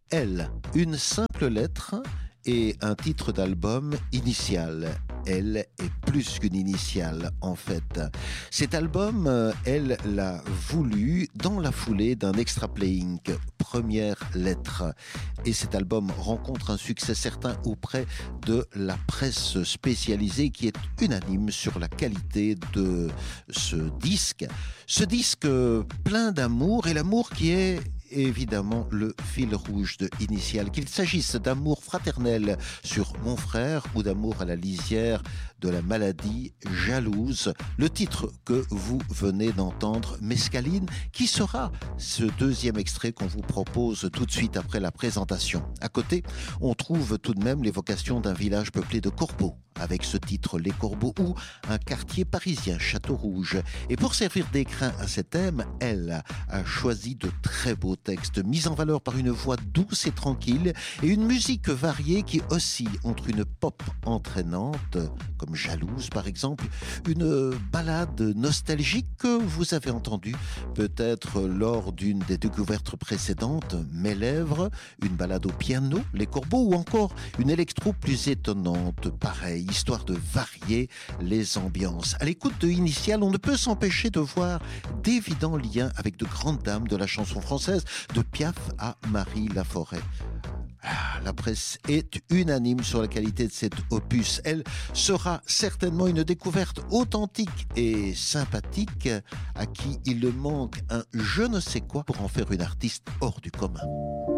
Elle, une simple lettre et un titre d'album initial. Elle est plus qu'une initiale, en fait. Cet album, elle l'a voulu dans la foulée d'un extra playing, première lettre. Et cet album rencontre un succès certain auprès de la presse spécialisée qui est unanime sur la qualité de ce disque. Ce disque plein d'amour, et l'amour qui est évidemment le fil rouge de Initial, qu'il s'agisse d'amour fraternel sur Mon frère ou d'amour à la lisière de la maladie jalouse. Le titre que vous venez d'entendre, Mescaline, qui sera ce deuxième extrait qu'on vous propose tout de suite après la présentation. À côté, on trouve tout de même l'évocation d'un village peuplé de corbeaux, avec ce titre Les Corbeaux, ou un quartier parisien, Château-Rouge. Et pour servir d'écrin à cet thème, elle a choisi de très beaux textes, mis en valeur par une voix douce et tranquille, et une musique variée qui oscille entre une pop entraînante, comme Jalouse par exemple, une ballade nostalgique que vous avez entendue peut-être lors d'une des découvertes précédentes, Mes lèvres, une ballade au piano, Les Corbeaux, ou encore une électro plus étonnante, pareil, histoire de varier les ambiances. À l'écoute de Initial, on ne peut s'empêcher de voir d'évidents liens avec de grandes dames de la chanson française, de Piaf à Marie Laforêt. La presse est unanime sur la qualité de cet opus. Elle sera certainement une découverte authentique et sympathique à qui il manque un je ne sais quoi pour en faire une artiste hors du commun.